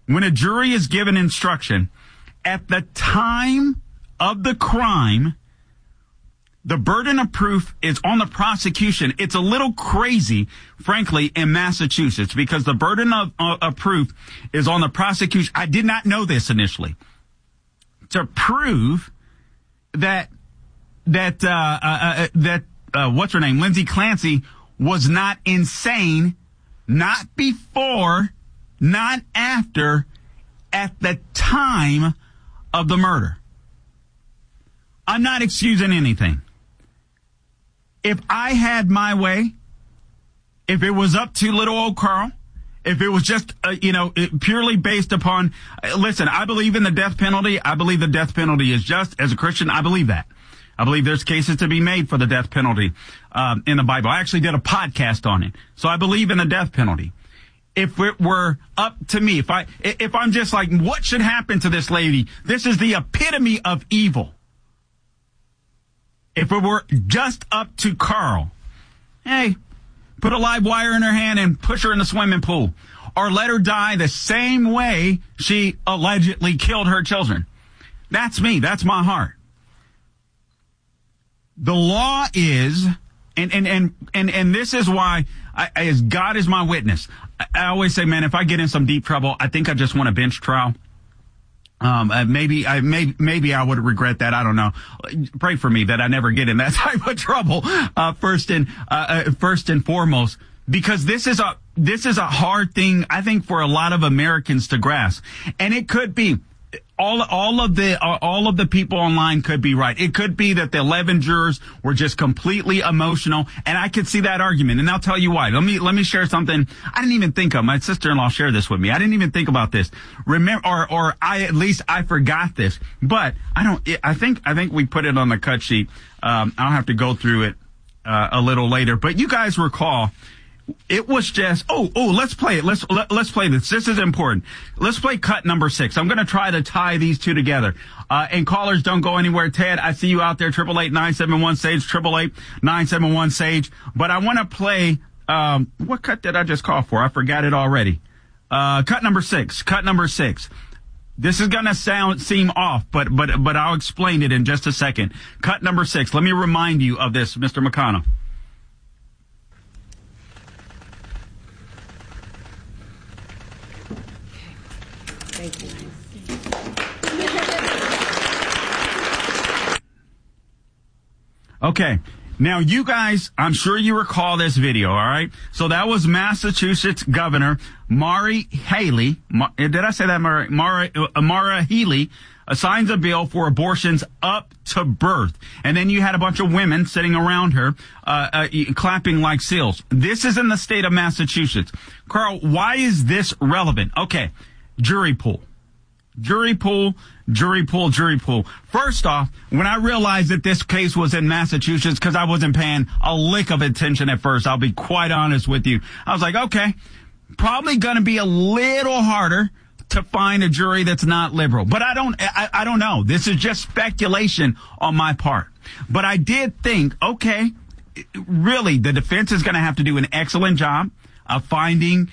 when a jury is given instruction, at the time of the crime, the burden of proof is on the prosecution. It's a little crazy, frankly, in Massachusetts, because the burden of proof is on the prosecution. I did not know this initially. To prove that what's her name, Lindsay Clancy, was not insane, not before, not after, at the time of the murder. I'm not excusing anything. If I had my way, if it was up to little old Carl, if it was just, purely based upon, listen, I believe in the death penalty. I believe the death penalty is just. As a Christian, I believe that. I believe there's cases to be made for the death penalty in the Bible. I actually did a podcast on it. So I believe in the death penalty. If it were up to me, if I'm just like, what should happen to this lady? This is the epitome of evil. If it were just up to Carl, hey, put a live wire in her hand and push her in the swimming pool. Or let her die the same way she allegedly killed her children. That's me. That's my heart. The law is, and this is why, as God is my witness, I always say, man, if I get in some deep trouble, I think I just want a bench trial. Maybe I would regret that. I don't know. Pray for me that I never get in that type of trouble. First and foremost, because this is a hard thing, I think, for a lot of Americans to grasp. And it could be all of the people online could be right. It could be that the 11 jurors were just completely emotional, and I could see that argument. And I'll tell you why. Let me share something I didn't even think of. My sister-in-law shared this with me. I didn't even think about this. I forgot this. But I think we put it on the cut sheet. I'll have to go through it a little later. But you guys recall, it was just, let's play it. Let's play this. This is important. Let's play cut number 6. I'm going to try to tie these two together. And callers, don't go anywhere. Ted, I see you out there. 888-971-SAGE, 888-971-SAGE. But I want to play, what cut did I just call for? I forgot it already. Cut number 6. This is going to seem off, but I'll explain it in just a second. Cut number 6. Let me remind you of this, Mr. McConnell. Thank you. Okay. Now, you guys, I'm sure you recall this video, all right? So that was Massachusetts Governor Maura Healey. Did I say that, Maura Healey signs a bill for abortions up to birth. And then you had a bunch of women sitting around her, clapping like seals. This is in the state of Massachusetts. Carl, why is this relevant? Okay. Jury pool. First off, when I realized that this case was in Massachusetts, because I wasn't paying a lick of attention at first, I'll be quite honest with you. I was like, okay, probably going to be a little harder to find a jury that's not liberal. But I don't know. This is just speculation on my part. But I did think, okay, really, the defense is going to have to do an excellent job of finding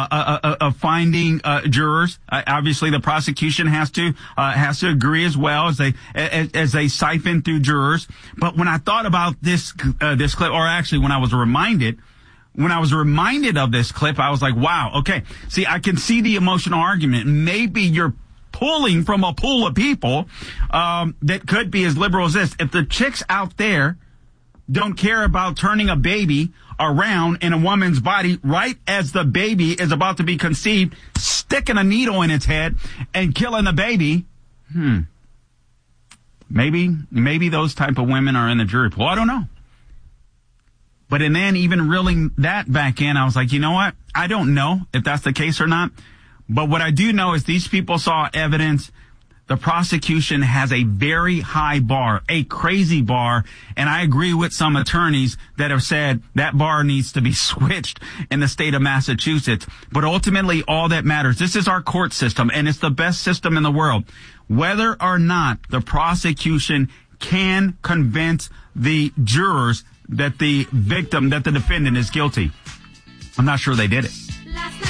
jurors. Obviously, the prosecution has to agree as well as they siphon through jurors. But when I thought about this clip, or actually when I was reminded of this clip, I was like, wow, okay. See, I can see the emotional argument. Maybe you're pulling from a pool of people that could be as liberal as this. If the chicks out there don't care about turning a baby around in a woman's body right as the baby is about to be conceived, sticking a needle in its head and killing the baby, maybe those type of women are in the jury pool. I don't know. But and then even reeling that back in, I was like, you know what? I don't know if that's the case or not. But what I do know is these people saw evidence. The prosecution has a very high bar, a crazy bar, and I agree with some attorneys that have said that bar needs to be switched in the state of Massachusetts. But ultimately, all that matters, this is our court system, and it's the best system in the world. Whether or not the prosecution can convince the jurors that the defendant is guilty. I'm not sure they did it.